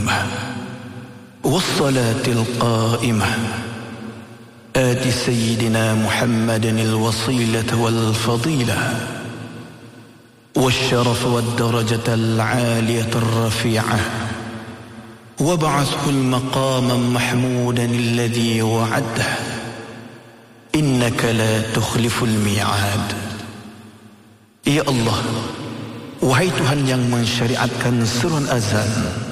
التامة والصلاة القائمة آت سيدنا محمد الوصيلة والفضيلة والشرف والدرجة العالية الرفيعة وابعثه المقاما محمودا الذي وعده إنك لا تخلف الميعاد. Ya Allah, wahai Tuhan yang mensyariatkan surun azan